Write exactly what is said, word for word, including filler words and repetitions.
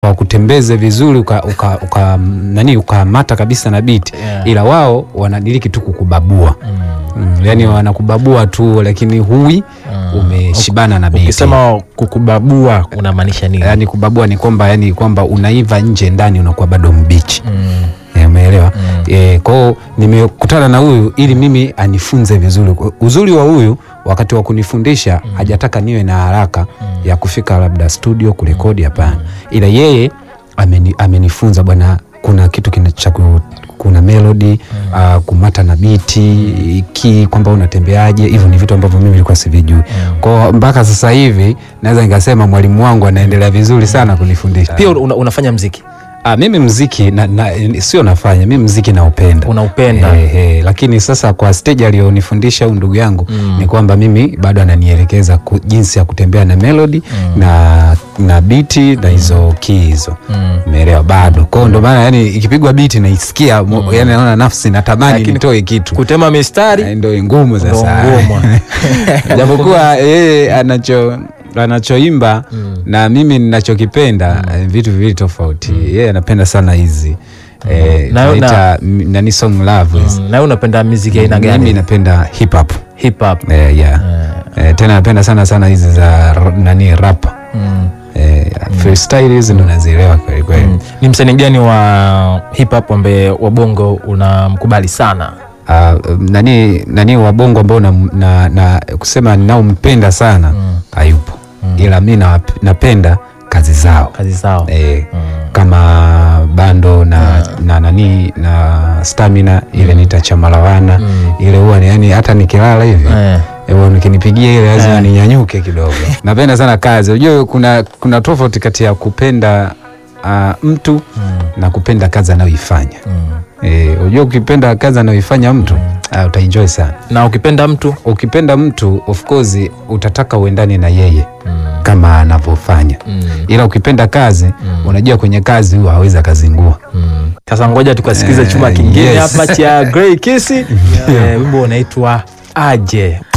kwa kutembeze vizuri uka, uka, uka nani ukamata kabisa na beat, yeah. Ila wao wanadiriki tu kukubabua. Mm. Mm, yani wanakubabua tu lakini hui mm. umeshibana na beat. Ukisema kukubabua unamaanisha nini? Yani kubabua ni kwamba yani kwamba unaiva nje ndani unakuwa bado mbichi. Mm. Yeah, umeelewa? Mm. E, kwao nimekutana na huyu ili mimi anifunze vizuri. Uzuri wa huyu wakati wa kunifundisha mm. hajataka niwe na haraka mm. ya kufika labda studio kurekodi, hapana. Mm. Ila yeye ameni, amenifunza bwana, kuna kitu kinacha kuna melody mm. uh, kumata na biti ki kwamba unatembeaje, hivyo ni vitu ambavyo mimi nilikuwa sivijui. Mm. Kwa mpaka sasa hivi naweza nikasema mwalimu wangu anaendelea vizuri sana kunifundisha. Pia una, unafanya muziki? Ah, mimi muziki na, na, sio nafanya, mimi muziki naupenda. Unaupenda? Eh, eh, lakini sasa kwa stage alionifundisha huyu ndugu yangu mm. ni kwamba mimi bado ananielekeza jinsi ya kutembea na melody mm. na na beat na hizo keys hizo. Umeelewa? Mm. Bado. Kwa ndo maana yani ikipigwa beat naisikia mm. yani naona nafsi natamani nitoe kitu. Kutema mistari ndio ngumu sasa. Japokuwa yeye anacho anachoimba mm. na mimi ninachokipenda mm. vitu viwili tofauti. Yeye mm. yeah, anapenda sana hizi mm. eh, naita nani song love. Mm. Na unapenda muziki aina gani? Mimi napenda hip hop. Hip hop. Eh, yeah. Yeah. Eh, tena napenda sana sana hizi za nani rap. Mm. Eh, freestyle hizi ndo nazielewa kweli kweli. Mm. Ni msanii gani wa hip hop ambaye wa bongo unamkubali sana? Uh, nani nani wa bongo ambao na, na, na kusema ninaompenda sana mm. hayupo. Mm. Ila mimi napenda kazi zao. Kazi zao. Eh, mm. kama Bando na yeah. na nani na Stamina ile mm. nita Chamalawana mm. ile huwa ni yani hata nikilala hivi yeah. Ewa nikinipigia ile lazima yeah. ninyanyuke kidogo. Napenda sana kazi. Unajua kuna kuna tofauti kati ya kupenda uh, mtu mm. na kupenda kazi anayoifanya. Mm. Eh, unajua ukipenda kazi anayoifanya mtu mm. uh, utaenjoy sana. Na ukipenda mtu, ukipenda mtu of course utataka uendane na yeye mm. kama anavyofanya. Mm. Ila ukipenda kazi mm. unajua kwenye kazi huwa hawezi akazingua. Mm. Sasa ngoja tukasikize uh, chuma kingine hapa yes. cha Grey Kiss. Wimbo unaitwa Aje.